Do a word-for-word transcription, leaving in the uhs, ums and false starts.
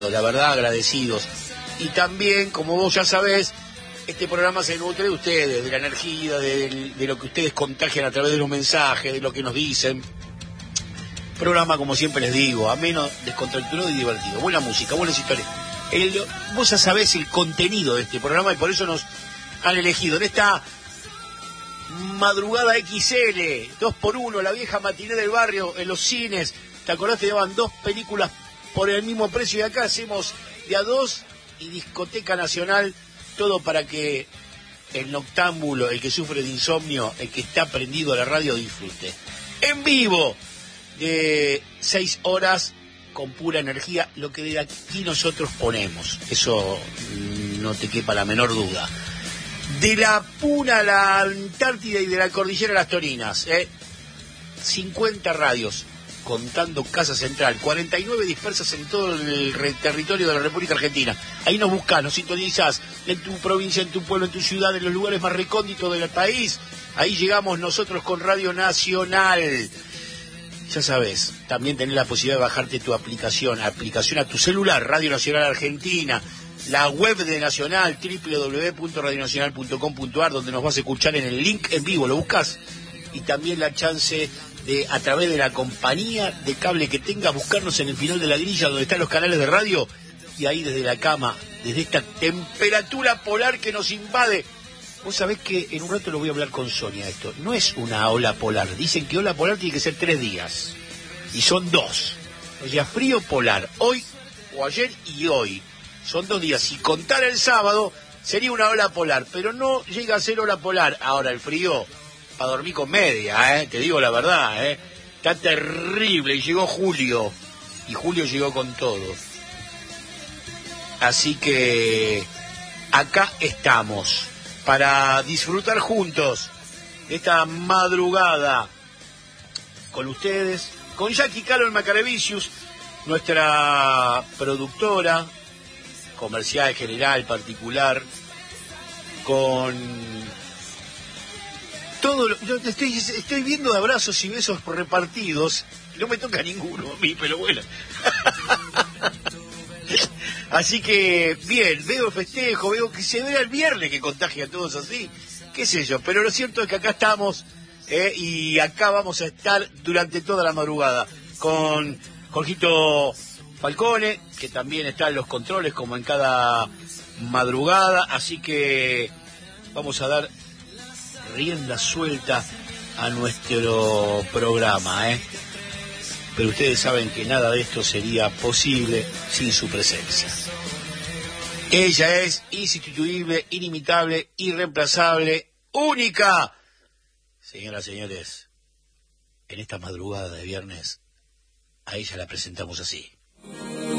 la verdad agradecidos. Y también, como vos ya sabés, este programa se nutre de ustedes, de la energía, de, de lo que ustedes contagian a través de los mensajes, de lo que nos dicen. Programa, como siempre les digo, ameno, descontracturado y divertido. Buena música, buenas historias. El, vos ya sabés el contenido de este programa y por eso nos han elegido. En esta madrugada equis ele, dos por uno, la vieja matiné del barrio, en los cines. ¿Te acordás? Te daban dos películas por el mismo precio y acá hacemos de a dos y discoteca nacional, todo para que el noctámbulo, el que sufre de insomnio, el que está prendido a la radio disfrute. En vivo, de seis horas con pura energía, lo que de aquí nosotros ponemos, eso no te quepa la menor duda. De la Puna a la Antártida y de la Cordillera a las Torinas, ¿eh? cincuenta radios, contando Casa Central, cuarenta y nueve dispersas en todo el re- territorio de la República Argentina. Ahí nos buscás, nos sintonizás en tu provincia, en tu pueblo, en tu ciudad, en los lugares más recónditos del país. Ahí llegamos nosotros con Radio Nacional. Ya sabes, también tenés la posibilidad de bajarte tu aplicación, aplicación a tu celular, Radio Nacional Argentina, la web de Nacional, doble u doble u doble u punto radio nacional punto com punto a r, donde nos vas a escuchar en el link en vivo, lo buscas, y también la chance de, a través de la compañía de cable que tengas, buscarnos en el final de la grilla donde están los canales de radio, y ahí desde la cama, desde esta temperatura polar que nos invade. Vos sabés que en un rato lo voy a hablar con Sonia esto. No es una ola polar. Dicen que ola polar tiene que ser tres días. Y son dos. O sea, frío polar. Hoy o ayer y hoy. Son dos días. Si contara el sábado, sería una ola polar. Pero no llega a ser ola polar. Ahora el frío, para dormir con media, ¿eh? Te digo la verdad, ¿eh? Está terrible. Y llegó julio. Y julio llegó con todo. Así que acá estamos para disfrutar juntos esta madrugada con ustedes, con Jackie Calo Macarevicius, nuestra productora comercial, general, particular, con todo lo, yo estoy, estoy viendo abrazos y besos repartidos, no me toca ninguno a mí, pero bueno. Así que, bien, veo festejo, veo que se vea el viernes que contagia a todos así, qué sé yo, pero lo cierto es que acá estamos, eh, y acá vamos a estar durante toda la madrugada, con Jorgito Falcone, que también está en los controles como en cada madrugada, así que vamos a dar rienda suelta a nuestro programa, eh. Pero ustedes saben que nada de esto sería posible sin su presencia. Ella es insustituible, inimitable, irreemplazable, única. Señoras y señores, en esta madrugada de viernes, a ella la presentamos así.